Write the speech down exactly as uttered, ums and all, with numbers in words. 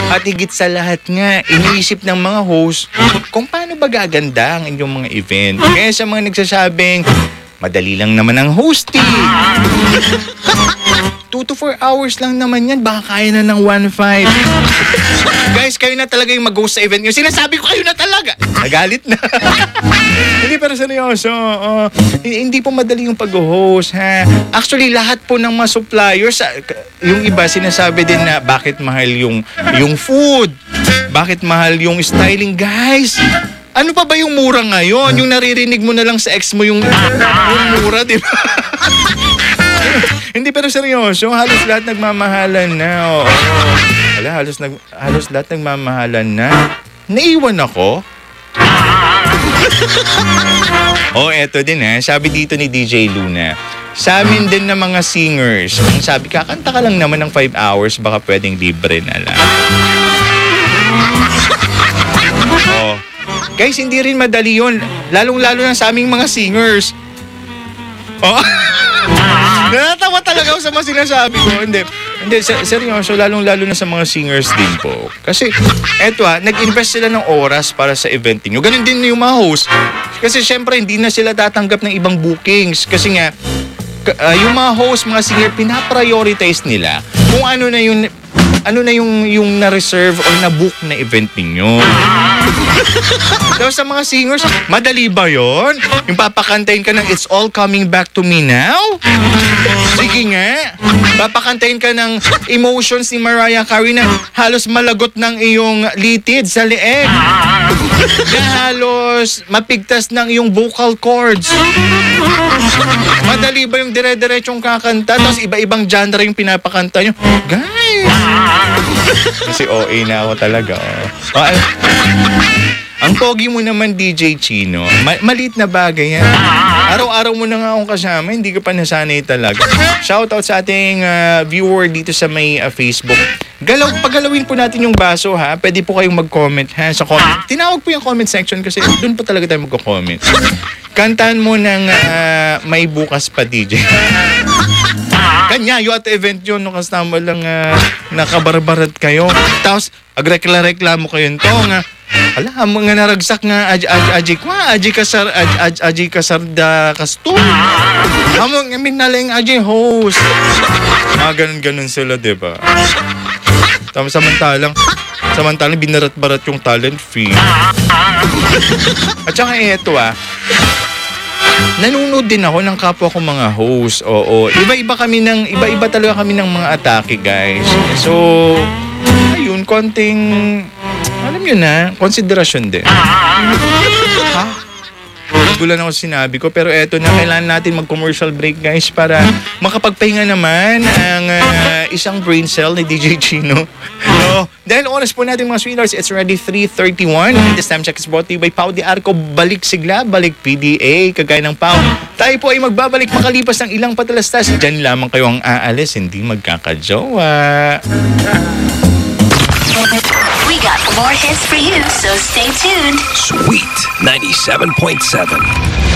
At higit sa lahat nga, iniisip ng mga host kung paano ba gaganda ang inyong mga event. Kaya sa mga nagsasabing, madali lang naman ang hosting. two to four hours lang naman yan. Baka kaya na ng one five. Guys, kayo na talaga yung mag-host sa event nyo. Sinasabi ko kayo na talaga. Nagalit na. Hindi, pero seryoso. Uh, hindi po madali yung pag-host, ha? Actually, lahat po ng mga suppliers, yung iba sinasabi din na bakit mahal yung, yung food. Bakit mahal yung styling. Guys, ano pa ba yung mura ngayon? Yung naririnig mo na lang sa ex mo yung, yung mura, di ba? Hindi, pero seryoso, halos lahat nagmamahalan na. Oo. Wala, halos, nag, halos lahat nagmamahalan na. Naiwan ako. Oh, eto din ha. Sabi dito ni D J Luna, sa amin din na mga singers, ang sabi, kakanta ka lang naman ng five hours, baka pwedeng libre na lang. Oh. Guys, hindi rin madali yun. Lalong-lalo na sa aming mga singers. Oh. Natatawa talaga ako sa mga sinasabi ko. Hindi, hindi seryoso, lalong-lalo na sa mga singers din po. Kasi, eto ha, nag-invest sila ng oras para sa eventing nyo. Ganun din yung mga host. Kasi syempre, hindi na sila tatanggap ng ibang bookings. Kasi nga, uh, yung mga host, mga singer, pinaprioritize nila kung ano na yung ano na yung yung na-reserve or na-book na event ninyo. Daw sa mga singers, madali ba yun? Yung papakantayin ka ng It's All Coming Back to Me Now? Sige nga. Papakantayin ka ng Emotions ni Mariah Carey na halos malagot ng iyong litid sa leeg. Na halos mapigtas ng iyong vocal cords. Madali ba yung dire-diretsong kakanta tapos iba-ibang genre yung pinapakanta nyo? Guys! Kasi O A na ako talaga. Oh. Oh, ang pogi mo naman, D J Chino. Ma- maliit na bagay yan. Araw-araw mo na nga akong kasama, hindi ka pa nasanay talaga. Shoutout sa ating uh, viewer dito sa may uh, Facebook. Galaw, paggalawin po natin yung baso, ha? Pwede po kayong mag-comment, ha? Sa comment. Tinawag po yung comment section kasi doon po talaga tayo mag-comment. Kantahan mo ng uh, May Bukas Pa, D J. Kanya, yung at event yun, nung kasama lang uh, nakabarbarat kayo. Tapos, agrekla-reklamo kayo ito nga. Ala, mga naragsak nga aji aji aji kwa aji kasar aji aji, aji kasar da kasto. Among amin naling aji host. Mga ganun-ganun sila, diba? Tama, samantalang samantalang binarat-barat yung talent fee. At saka eto ah, nanonood din ako ng kapwa ko mga host. Oo, iba-iba kami ng iba-iba talaga kami ng mga atake, guys. So, ayun, konting alam nyo na, konsiderasyon din. Ha? Gulan ako sinabi ko, pero eto na, kailangan natin mag-commercial break, guys, para makapagpahinga naman ang uh, isang brain cell ni D J Chino. So, dahil oras po natin mga sweethearts, it's already three thirty-one. This time check is brought to you by Pao de Arco. Balik sigla, balik P D A, kagaya ng Pao. Tayo po ay magbabalik makalipas ng ilang patalastas. Diyan lamang kayo ang aalis, hindi magkakajowa. We got more hits for you, so stay tuned. Sweet ninety-seven point seven.